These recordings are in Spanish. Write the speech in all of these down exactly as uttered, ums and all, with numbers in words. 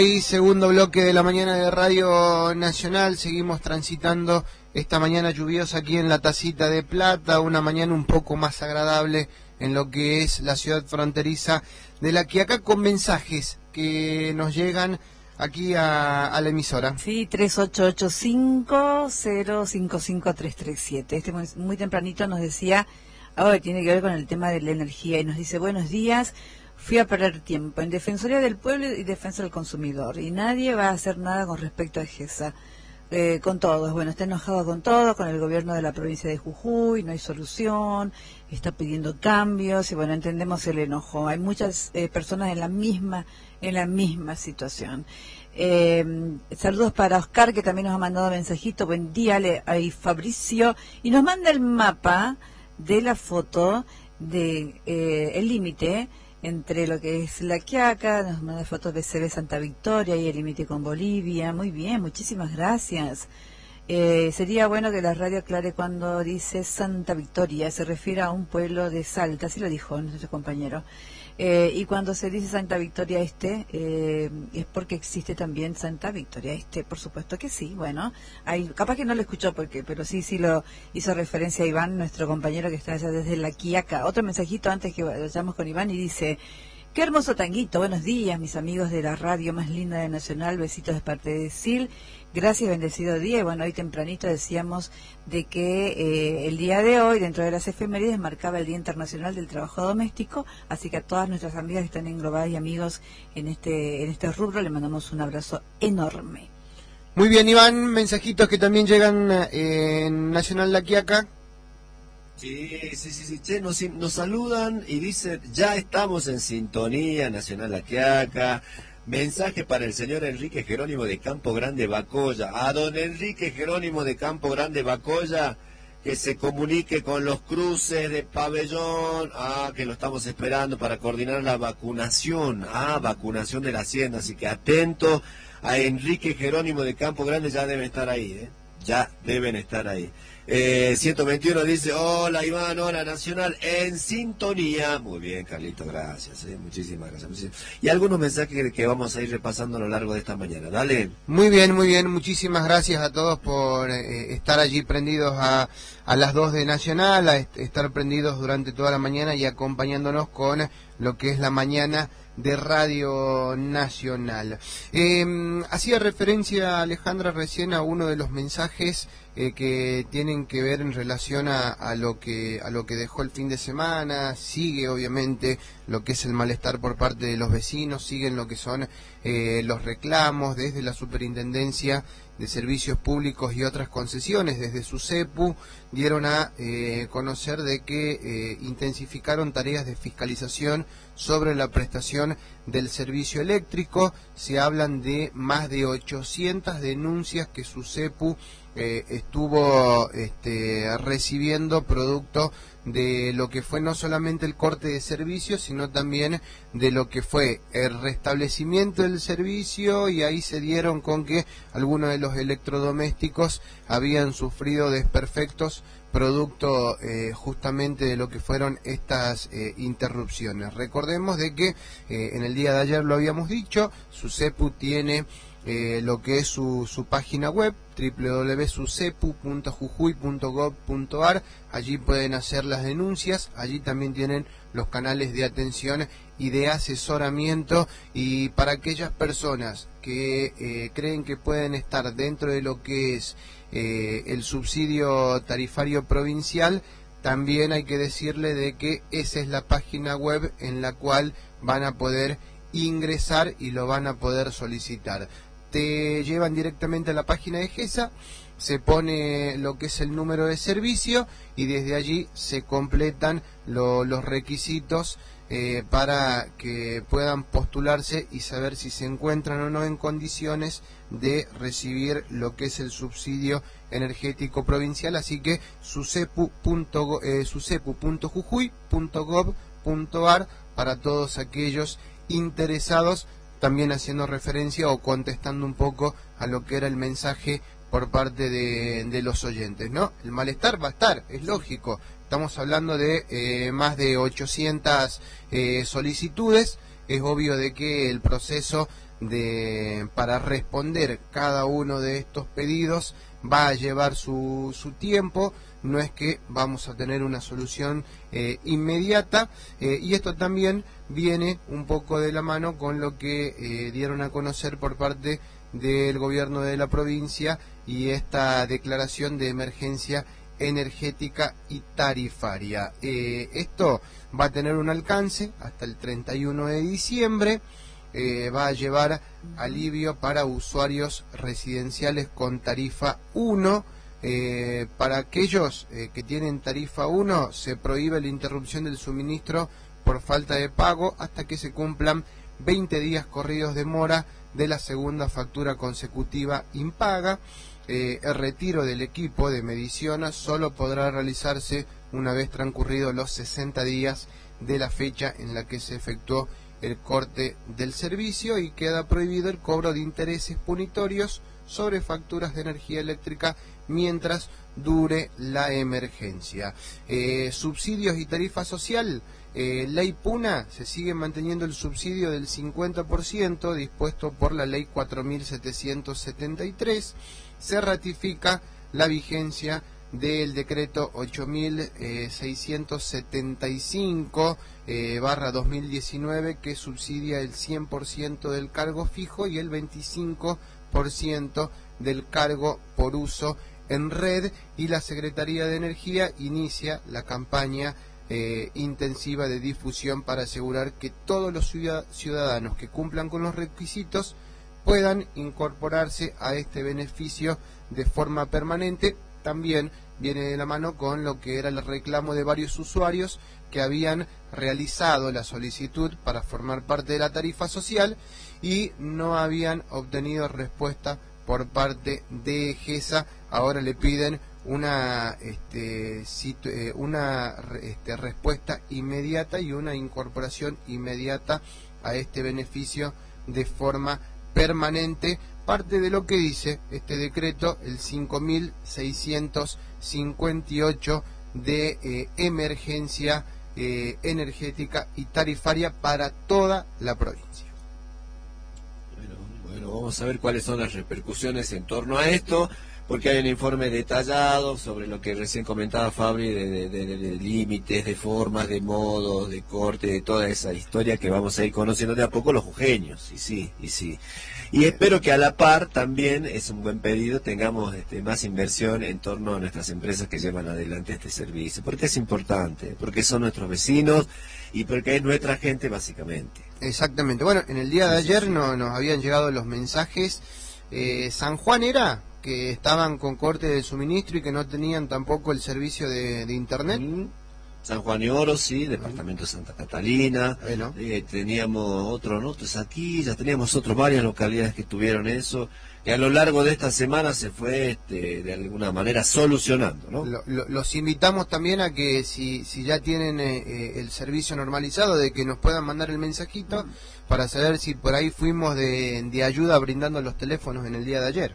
Y segundo bloque de la mañana de Radio Nacional, seguimos transitando esta mañana lluviosa aquí en la Tacita de Plata, una mañana un poco más agradable en lo que es la ciudad fronteriza de La Quiaca, con mensajes que nos llegan aquí a, a la emisora. Sí, tres ocho ocho cinco cero cinco cinco tres tres siete. Este muy, muy tempranito nos decía algo que tiene que ver con el tema de la energía y nos dice: buenos días. Fui a perder tiempo en Defensoría del Pueblo y Defensa del Consumidor y nadie va a hacer nada con respecto a GESA. Eh, con todos, bueno, está enojado con todo, con el gobierno de la provincia de Jujuy, no hay solución, está pidiendo cambios y bueno, entendemos el enojo. Hay muchas eh, personas en la misma, en la misma situación. Eh, saludos para Oscar, que también nos ha mandado mensajito. Buen día, le, ahí Fabricio, y nos manda el mapa de la foto de eh, el límite entre lo que es La Quiaca, nos manda fotos de C B Santa Victoria y el límite con Bolivia. Muy bien, muchísimas gracias. Eh, sería bueno que la radio aclare cuando dice Santa Victoria, se refiere a un pueblo de Salta, así lo dijo nuestro compañero. Eh, y cuando se dice Santa Victoria Este, eh, es porque existe también Santa Victoria Este, por supuesto que sí. Bueno, hay, capaz que no lo escuchó, porque, pero sí, sí lo hizo referencia a Iván, nuestro compañero que está allá desde La Quiaca. Otro mensajito antes que vayamos con Iván y dice: qué hermoso tanguito, buenos días mis amigos de la radio más linda de Nacional, besitos de parte de Sil, gracias, bendecido día. Y bueno, hoy tempranito decíamos de que eh, el día de hoy, dentro de las efemérides, marcaba el Día Internacional del Trabajo Doméstico, así que a todas nuestras amigas que están englobadas y amigos en este, en este rubro, le mandamos un abrazo enorme. Muy bien, Iván, mensajitos que también llegan eh, en Nacional La Quiaca. Sí, sí, sí, sí, che, nos, nos saludan y dicen: ya estamos en sintonía, Nacional La Quiaca. Mensaje para el señor Enrique Jerónimo de Campo Grande, Bacoya. A don Enrique Jerónimo de Campo Grande, Bacoya, que se comunique con los cruces de pabellón. Ah, que lo estamos esperando para coordinar la vacunación. Ah, vacunación de la hacienda. Así que atento a Enrique Jerónimo de Campo Grande, ya deben estar ahí, ¿eh? Ya deben estar ahí. Eh, ciento veintiuno dice: hola Iván, hola Nacional, en sintonía. Muy bien, Carlito, gracias, eh, muchísimas gracias. Muchísimas. Y algunos mensajes que, que vamos a ir repasando a lo largo de esta mañana. Dale. Muy bien, muy bien, muchísimas gracias a todos por eh, estar allí prendidos a, a las dos de Nacional, a est estar prendidos durante toda la mañana y acompañándonos con lo que es la mañana de Radio Nacional. Eh, hacía referencia Alejandra recién a uno de los mensajes eh, que tienen que ver en relación a, a lo que a lo que dejó el fin de semana. Sigue obviamente lo que es el malestar por parte de los vecinos, siguen lo que son eh, los reclamos desde la Superintendencia de Servicios Públicos y otras concesiones, desde su SUSEPU, dieron a eh, conocer de que eh, intensificaron tareas de fiscalización sobre la prestación del servicio eléctrico. Se hablan de más de ochocientas denuncias que SUSEPU eh, estuvo este, recibiendo producto de lo que fue no solamente el corte de servicios, sino también de lo que fue el restablecimiento del servicio, y ahí se dieron con que algunos de los electrodomésticos habían sufrido desperfectos producto eh, justamente de lo que fueron estas eh, interrupciones. Recordemos de que eh, en el día de ayer lo habíamos dicho, SUSEPU tiene eh, lo que es su, su página web, doble u doble u doble u punto susepu punto jujuy punto gob punto ar. Allí pueden hacer las denuncias, allí también tienen los canales de atención y de asesoramiento, y para aquellas personas que eh, creen que pueden estar dentro de lo que es eh, el subsidio tarifario provincial, también hay que decirle de que esa es la página web en la cual van a poder ingresar y lo van a poder solicitar. Te llevan directamente a la página de GESA, se pone lo que es el número de servicio y desde allí se completan lo, los requisitos eh, para que puedan postularse y saber si se encuentran o no en condiciones de recibir lo que es el subsidio energético provincial. Así que susepu punto jujuy punto gob punto ar para todos aquellos interesados, también haciendo referencia o contestando un poco a lo que era el mensaje por parte de, de los oyentes, ¿no? El malestar va a estar, es lógico. Estamos hablando de eh, más de ochocientas eh, solicitudes. Es obvio de que el proceso de para responder cada uno de estos pedidos va a llevar su, su tiempo, no es que vamos a tener una solución eh, inmediata, eh, y esto también viene un poco de la mano con lo que eh, dieron a conocer por parte del gobierno de la provincia y esta declaración de emergencia energética y tarifaria. Eh, esto va a tener un alcance hasta el treinta y uno de diciembre. Eh, va a llevar alivio para usuarios residenciales con tarifa uno. Eh, para aquellos eh, que tienen tarifa uno se prohíbe la interrupción del suministro por falta de pago hasta que se cumplan veinte días corridos de mora de la segunda factura consecutiva impaga. Eh, el retiro del equipo de medición solo podrá realizarse una vez transcurridos los sesenta días de la fecha en la que se efectuó el corte del servicio, y queda prohibido el cobro de intereses punitorios sobre facturas de energía eléctrica mientras dure la emergencia. Eh, subsidios y tarifa social. Eh, ley Puna, se sigue manteniendo el subsidio del cincuenta por ciento dispuesto por la ley cuatro mil setecientos setenta y tres. Se ratifica la vigencia del decreto ocho mil seiscientos setenta y cinco eh, barra dos mil diecinueve, que subsidia el cien por ciento del cargo fijo y el veinticinco por ciento del cargo por uso en red, y la Secretaría de Energía inicia la campaña eh, intensiva de difusión para asegurar que todos los ciudadanos que cumplan con los requisitos puedan incorporarse a este beneficio de forma permanente. También viene de la mano con lo que era el reclamo de varios usuarios que habían realizado la solicitud para formar parte de la tarifa social y no habían obtenido respuesta por parte de EGESA. Ahora le piden una este, situ, eh, una este, respuesta inmediata y una incorporación inmediata a este beneficio de forma permanente. Parte de lo que dice este decreto, el cinco mil seiscientos cincuenta y ocho de eh, emergencia eh, energética y tarifaria para toda la provincia. Bueno, bueno, vamos a ver cuáles son las repercusiones en torno a esto, porque hay un informe detallado sobre lo que recién comentaba Fabri, de, de, de, de límites, de formas, de modos, de corte, de toda esa historia que vamos a ir conociendo de a poco los jujeños, y sí, y sí. Y espero que a la par también, es un buen pedido, tengamos este, más inversión en torno a nuestras empresas que llevan adelante este servicio, porque es importante, porque son nuestros vecinos y porque es nuestra gente básicamente. Exactamente. Bueno, en el día de ayer no, nos habían llegado los mensajes. Eh, San Juan era que estaban con corte de suministro y que no tenían tampoco el servicio de, de internet. Mm. San Juan y Oro, sí, departamento de Santa Catalina, bueno. eh, teníamos otros, ¿no? Aquí ya teníamos otras varias localidades que tuvieron eso, que a lo largo de esta semana se fue este, de alguna manera solucionando, ¿no? Lo, lo, los invitamos también a que si, si ya tienen eh, el servicio normalizado, de que nos puedan mandar el mensajito para saber si por ahí fuimos de, de ayuda brindando los teléfonos en el día de ayer.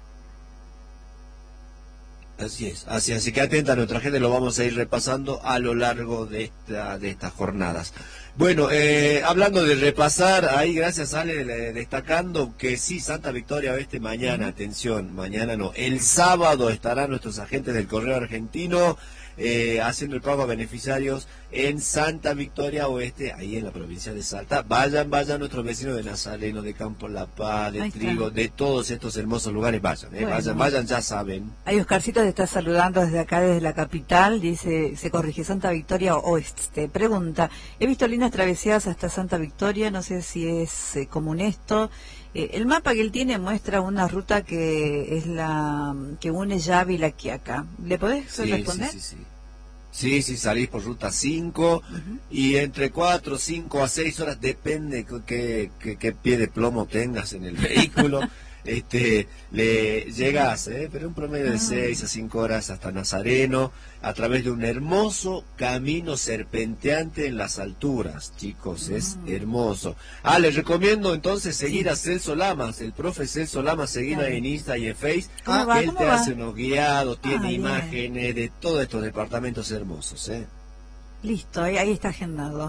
Así es, así, así que atenta a nuestra gente, lo vamos a ir repasando a lo largo de esta de estas jornadas. Bueno, eh, hablando de repasar, ahí gracias Ale, eh, destacando que sí, Santa Victoria Oeste mañana, atención, mañana no, el sábado estarán nuestros agentes del Correo Argentino eh, haciendo el pago a beneficiarios en Santa Victoria Oeste, ahí en la provincia de Salta. Vayan, vayan nuestros vecinos de Nazareno, de Campo La Paz, de Trigo, de todos estos hermosos lugares, vayan, eh, bueno. vayan, vayan, ya saben. Ahí Oscarcito te está saludando desde acá, desde la capital, dice, se corrige, Santa Victoria Oeste. Pregunta, he visto lindas travesías hasta Santa Victoria, no sé si es eh, común esto. Eh, el mapa que él tiene muestra una ruta que es la que une ya Villa La Quiaca. ¿Le podés sí, responder? Sí, sí, sí. Sí, sí, salís por ruta cinco uh-huh. y entre cuatro, cinco a seis horas, depende qué, qué, qué pie de plomo tengas en el vehículo. Este, le llegas, ¿eh? pero un promedio de seis a cinco horas hasta Nazareno, a través de un hermoso camino serpenteante en las alturas, chicos, es hermoso. Ah, les recomiendo entonces seguir sí. a Celso Lamas, el profe Celso Lamas, seguir en Insta y en Face, ah, que él te va? hace unos guiados, tiene ah, imágenes bien. de todos estos departamentos hermosos, ¿eh? Listo, ahí, ahí está agendado.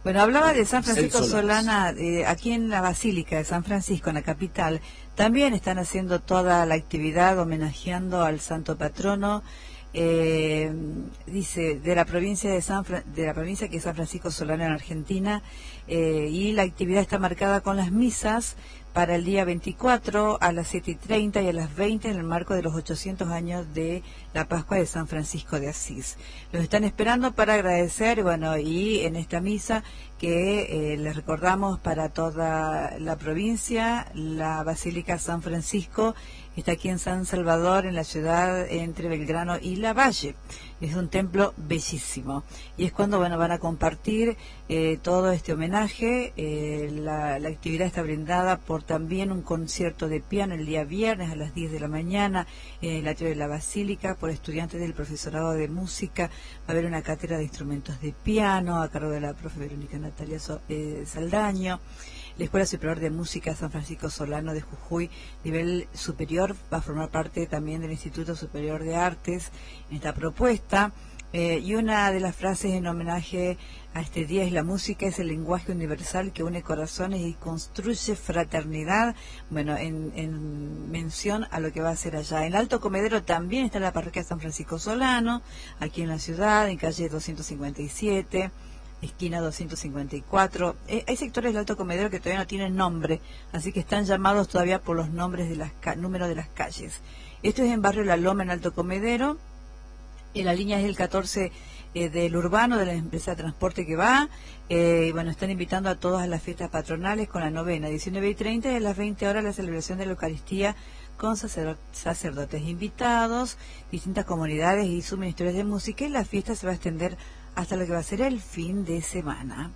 Bueno, hablaba de San Francisco Celso Lamas. Solana, eh, aquí en la Basílica de San Francisco, en la capital, también están haciendo toda la actividad homenajeando al santo patrono, eh, dice, de la provincia de San Fra- de la provincia que es San Francisco Solana en Argentina, eh, y la actividad está marcada con las misas para el día veinticuatro a las siete y treinta y a las veinte en el marco de los ochocientos años de la Pascua de San Francisco de Asís. Los están esperando para agradecer, bueno, y en esta misa que eh, les recordamos para toda la provincia, la Basílica San Francisco está aquí en San Salvador, en la ciudad entre Belgrano y La Valle. Es un templo bellísimo. Y es cuando, bueno, van a compartir eh, todo este homenaje. Eh, la, la actividad está brindada por también un concierto de piano el día viernes a las diez de la mañana en el atrio de la Basílica por estudiantes del profesorado de música. Va a haber una cátedra de instrumentos de piano a cargo de la profe Verónica Natalia so, eh, Saldaño. La Escuela Superior de Música San Francisco Solano de Jujuy, nivel superior, va a formar parte también del Instituto Superior de Artes en esta propuesta. Eh, y una de las frases en homenaje a este día es: la música es el lenguaje universal que une corazones y construye fraternidad. Bueno, en, en mención a lo que va a ser allá. En Alto Comedero también está la parroquia San Francisco Solano, aquí en la ciudad, en calle doscientos cincuenta y siete. Esquina doscientos cincuenta y cuatro. Eh, hay sectores del Alto Comedero que todavía no tienen nombre, así que están llamados todavía por los nombres de las números de las calles. Esto es en Barrio La Loma, en Alto Comedero. Eh, la línea es el catorce eh, del Urbano, de la empresa de transporte que va. Eh, y bueno, están invitando a todos a las fiestas patronales con la novena, diecinueve y treinta, y a las veinte horas la celebración de la Eucaristía con sacerdotes invitados, distintas comunidades y suministradores de música, y la fiesta se va a extender hasta lo que va a ser el fin de semana.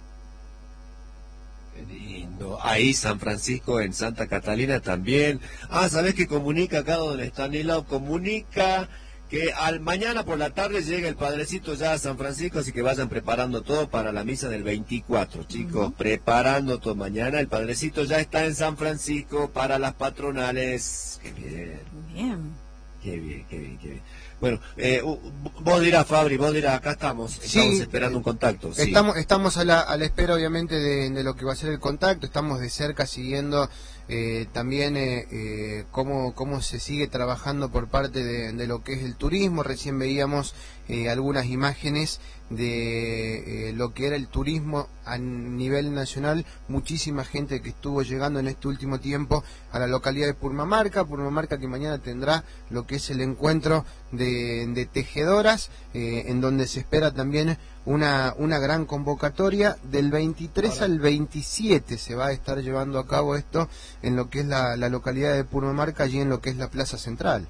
Qué lindo. Ahí San Francisco en Santa Catalina también. Ah, ¿sabés que comunica acá donde está Nilao? Comunica que al mañana por la tarde llega el Padrecito ya a San Francisco, así que vayan preparando todo para la misa del veinticuatro, chicos. Uh-huh. Preparando todo. Mañana el Padrecito ya está en San Francisco para las patronales. Qué bien. Bien. Qué bien, qué bien, qué bien. Bueno, eh, vos dirás, Fabri, vos dirás, acá estamos, estamos sí, esperando un contacto. Sí. Estamos estamos a la, a la espera, obviamente, de, de lo que va a ser el contacto. Estamos de cerca siguiendo eh, también eh, eh, cómo, cómo se sigue trabajando por parte de, de lo que es el turismo. Recién veíamos eh, algunas imágenes de eh, lo que era el turismo a nivel nacional. Muchísima gente que estuvo llegando en este último tiempo a la localidad de Purmamarca, Purmamarca que mañana tendrá lo que es el encuentro de, de tejedoras, eh, en donde se espera también una, una gran convocatoria. Del veintitrés Ahora. al veintisiete se va a estar llevando a cabo esto en lo que es la, la localidad de Purmamarca, allí en lo que es la Plaza Central.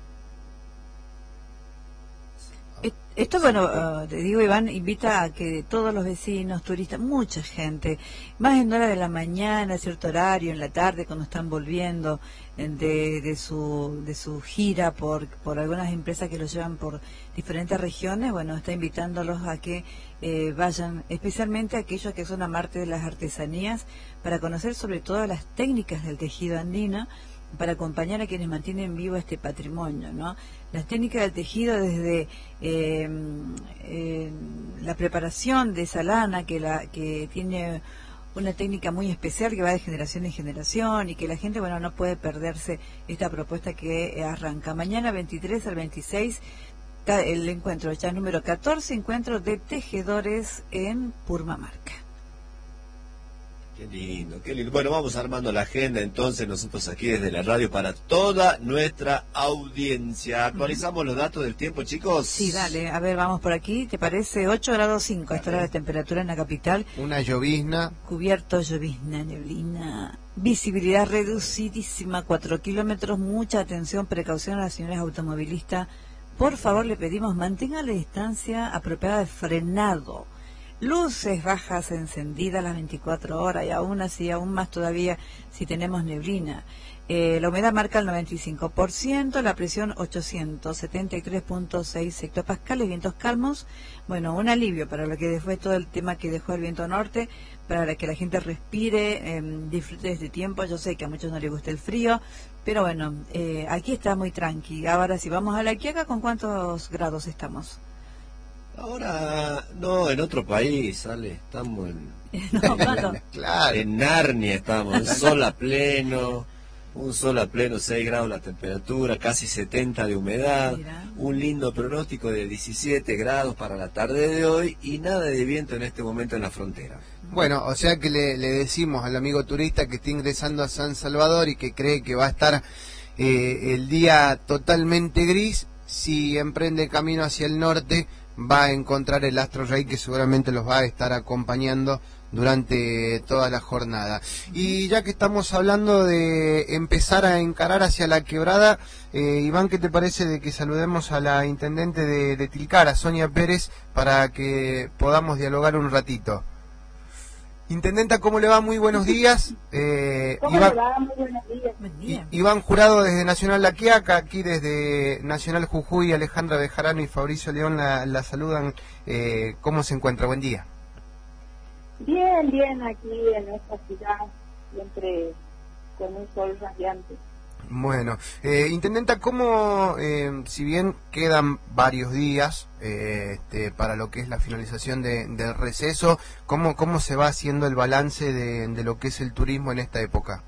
Esto, bueno, uh, te digo, Iván, invita a que todos los vecinos, turistas, mucha gente, más en hora de la mañana, a cierto horario, en la tarde, cuando están volviendo de, de su de su gira por, por algunas empresas que los llevan por diferentes regiones, bueno, está invitándolos a que eh, vayan, especialmente aquellos que son amantes de las artesanías, para conocer sobre todo las técnicas del tejido andino, para acompañar a quienes mantienen vivo este patrimonio, ¿no? Las técnicas del tejido, desde eh, eh, la preparación de esa lana que la que tiene una técnica muy especial que va de generación en generación, y que la gente, bueno, no puede perderse esta propuesta que arranca mañana veintitrés al veintiséis, el encuentro ya número catorce, encuentro de tejedores en Purmamarca. Qué lindo, qué lindo. Bueno, vamos armando la agenda entonces nosotros aquí desde la radio para toda nuestra audiencia. ¿Actualizamos los datos del tiempo, chicos? Sí, dale. A ver, vamos por aquí. ¿Te parece? ocho grados cinco. Esta hora de temperatura en la capital. Una llovizna. Cubierto, llovizna, neblina. Visibilidad reducidísima, cuatro kilómetros. Mucha atención, precaución a las señoras automovilistas. Por favor, le pedimos, mantenga la distancia apropiada de frenado. Luces bajas encendidas las veinticuatro horas, y aún así, aún más todavía si tenemos neblina. Eh, la humedad marca el noventa y cinco por ciento, la presión ochocientos setenta y tres punto seis hectopascales, vientos calmos. Bueno, un alivio para lo que fue todo el tema que dejó el viento norte, para que la gente respire, eh, disfrute de este tiempo. Yo sé que a muchos no les gusta el frío, pero bueno, eh, aquí está muy tranqui. Ahora, si vamos a La Quiaca, ¿con cuántos grados estamos? Ahora, no, en otro país, sale, estamos en, No, ¿cuándo? Claro. en Narnia, estamos, un sol a pleno, un sol a pleno, seis grados la temperatura, casi setenta de humedad, Mira. un lindo pronóstico de diecisiete grados para la tarde de hoy y nada de viento en este momento en la frontera. Bueno, o sea que le, le decimos al amigo turista que está ingresando a San Salvador y que cree que va a estar eh, el día totalmente gris, si emprende camino hacia el norte va a encontrar el Astro Rey que seguramente los va a estar acompañando durante toda la jornada. Y ya que estamos hablando de empezar a encarar hacia la quebrada, eh, Iván, ¿qué te parece de que saludemos a la intendente de, de Tilcara, Sonia Pérez, para que podamos dialogar un ratito? Intendenta, ¿cómo le va? Muy buenos días. Eh, ¿Cómo Iván, le va? Muy buenos días. Buen día. Iván Jurado desde Nacional La Quiaca, aquí desde Nacional Jujuy, Alejandra Bejarano y Fabricio León la, la saludan. Eh, ¿Cómo se encuentra? Buen día. Bien, bien, aquí en esta ciudad, siempre con un sol radiante. Bueno, eh, Intendenta, ¿cómo, eh, si bien quedan varios días eh, este, para lo que es la finalización de, del receso, ¿cómo, cómo se va haciendo el balance de, de lo que es el turismo en esta época?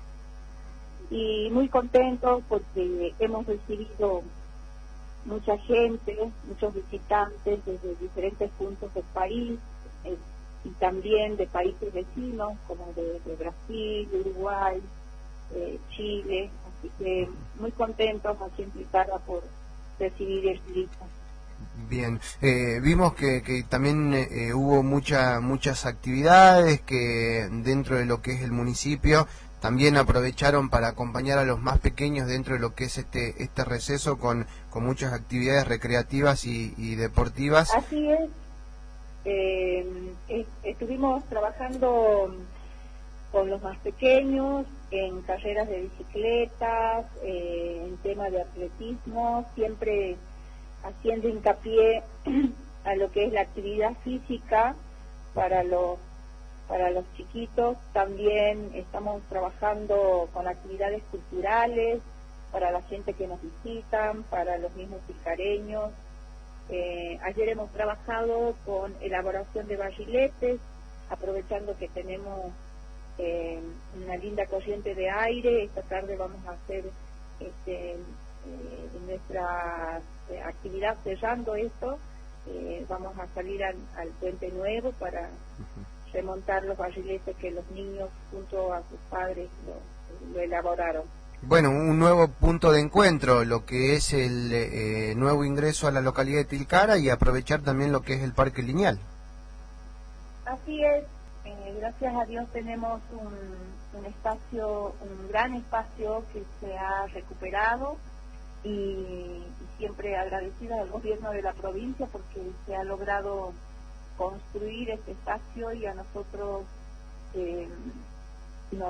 Y muy contentos porque hemos recibido mucha gente, muchos visitantes desde diferentes puntos del país eh, y también de países vecinos como de, de Brasil, Uruguay, eh, Chile, así que muy contentos aquí en Tilcara por recibir el turismo. Bien, eh, vimos que, que también eh, hubo mucha, muchas actividades que dentro de lo que es el municipio también aprovecharon para acompañar a los más pequeños dentro de lo que es este este receso con, con muchas actividades recreativas y, y deportivas. Así es, eh, est- estuvimos trabajando con los más pequeños en carreras de bicicletas, eh, en tema de atletismo, siempre haciendo hincapié a lo que es la actividad física para los para los chiquitos. También estamos trabajando con actividades culturales para la gente que nos visitan, para los mismos tilcareños. Eh, ayer hemos trabajado con elaboración de barriletes, aprovechando que tenemos eh, una linda corriente de aire. Esta tarde vamos a hacer este, eh, nuestra eh, actividad cerrando esto. Eh, vamos a salir al, al Puente Nuevo para remontar los barriletes que los niños junto a sus padres lo, lo elaboraron. Bueno, un nuevo punto de encuentro, lo que es el eh, nuevo ingreso a la localidad de Tilcara y aprovechar también lo que es el Parque Lineal. Así es, eh, gracias a Dios tenemos un, un espacio, un gran espacio que se ha recuperado y, y siempre agradecida al gobierno de la provincia porque se ha logrado construir este espacio y a nosotros eh, nos,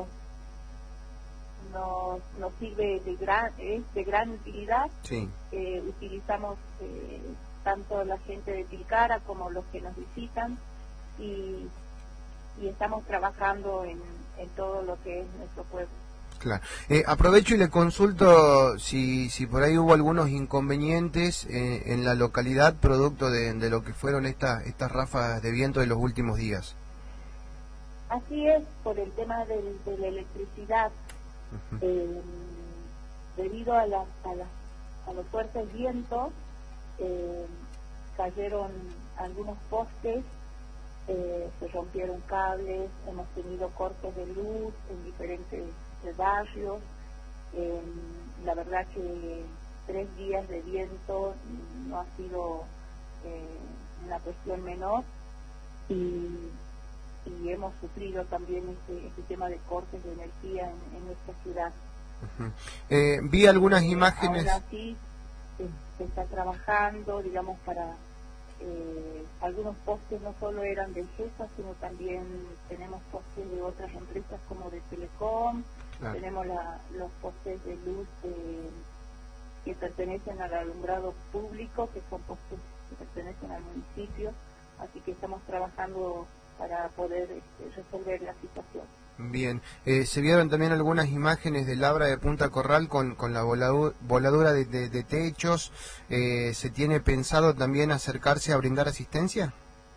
nos nos sirve de gran es de gran utilidad. Sí. Eh, utilizamos eh, tanto la gente de Tilcara como los que nos visitan y, y estamos trabajando en, en todo lo que es nuestro pueblo. Claro. Eh, aprovecho y le consulto si, si por ahí hubo algunos inconvenientes eh, en la localidad producto de, de lo que fueron estas estas ráfagas de viento de los últimos días. Así es, por el tema del, de la electricidad, Uh-huh. eh, debido a, la, a, la, a los fuertes vientos, eh, cayeron algunos postes, eh, se rompieron cables, hemos tenido cortes de luz en diferentes barrios. Eh, la verdad que tres días de viento no ha sido eh, una cuestión menor y, y hemos sufrido también este, este tema de cortes de energía en, en nuestra ciudad. Uh-huh. eh, vi algunas imágenes. Ahora sí se, se está trabajando, digamos, para eh, algunos postes no solo eran de GESA, sino también tenemos postes de otras empresas como de Telecom. Claro. Tenemos la, los postes de luz de, que pertenecen al alumbrado público, que son postes que pertenecen al municipio, así que estamos trabajando para poder este, resolver la situación. Bien, eh, se vieron también algunas imágenes del Abra de Punta Corral con, con la voladu- voladura de, de, de techos. Eh, ¿Se tiene pensado también acercarse a brindar asistencia?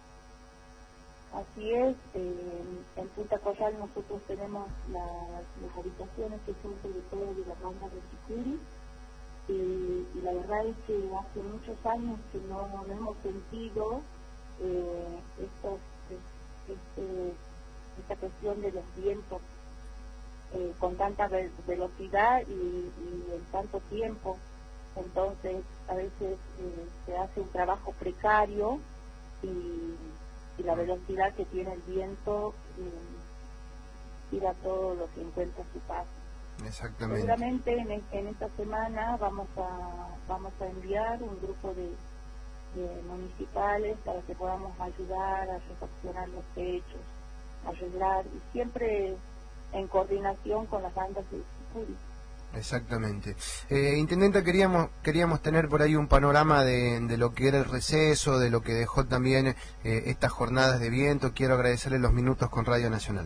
Así es, eh, en Punta Corral nosotros tenemos la, las habitaciones que son sobre todo de la banda de Chicuri, y, y la verdad es que hace muchos años que no, no hemos sentido eh, estos, este, esta cuestión de los vientos eh, con tanta ve velocidad y, y en tanto tiempo. Entonces a veces eh, se hace un trabajo precario y, y la velocidad que tiene el viento eh, tira todo lo que encuentra a su paso. Exactamente. Seguramente en, en esta semana vamos a vamos a enviar un grupo de, de municipales para que podamos ayudar a refaccionar los techos, arreglar, y siempre en coordinación con las bandas de Chicuri. Exactamente. Eh, Intendenta, queríamos queríamos tener por ahí un panorama de, de lo que era el receso, de lo que dejó también eh, estas jornadas de viento. Quiero agradecerle los minutos con Radio Nacional.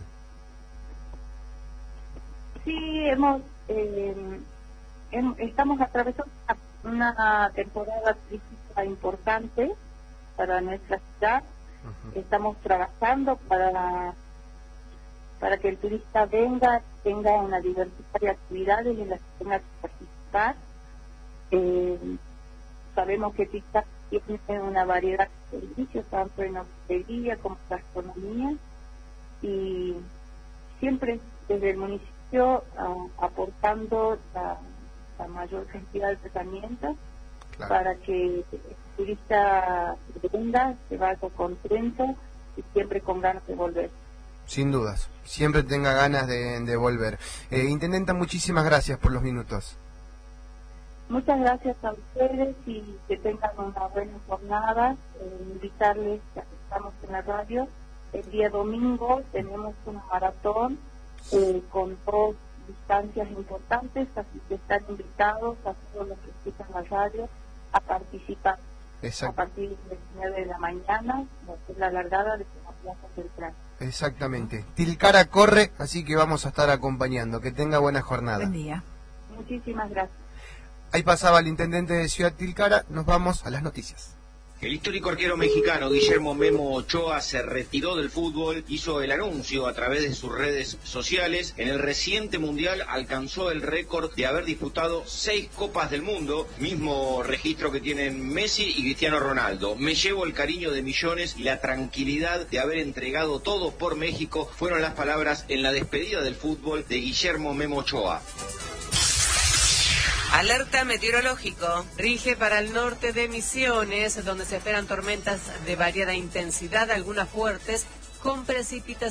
Sí, hemos, eh, hem, estamos atravesando una temporada turística importante para nuestra ciudad. Uh-huh. Estamos trabajando para para que el turista venga, tenga una diversidad de actividades en las que tenga que participar. Eh, sabemos que Pica tiene una variedad de servicios, tanto en hostelería como gastronomía, y siempre desde el municipio Uh, aportando la, la mayor cantidad de herramientas, claro, para que el turista venga, se vaya contento y siempre con ganas de volver. Sin dudas, siempre tenga ganas de, de volver. Eh, Intendenta, muchísimas gracias por los minutos. Muchas gracias a ustedes y que tengan una buena jornada. Eh, invitarles, ya que estamos en la radio, el día domingo tenemos una maratón Eh, con dos distancias importantes, así que están invitados a todos los que escuchan la radio a participar. Exacto. A partir de las nueve de la mañana, la largada de la Plaza Central. Exactamente. Tilcara corre, así que vamos a estar acompañando. Que tenga buena jornada. Buen día. Muchísimas gracias. Ahí pasaba el intendente de Ciudad Tilcara. Nos vamos a las noticias. El histórico arquero mexicano Guillermo Memo Ochoa se retiró del fútbol, hizo el anuncio a través de sus redes sociales. En el reciente mundial alcanzó el récord de haber disputado seis Copas del Mundo, mismo registro que tienen Messi y Cristiano Ronaldo. Me llevo el cariño de millones y la tranquilidad de haber entregado todo por México, fueron las palabras en la despedida del fútbol de Guillermo Memo Ochoa. Alerta meteorológico. Rige para el norte de Misiones, donde se esperan tormentas de variada intensidad, algunas fuertes, con precipitaciones.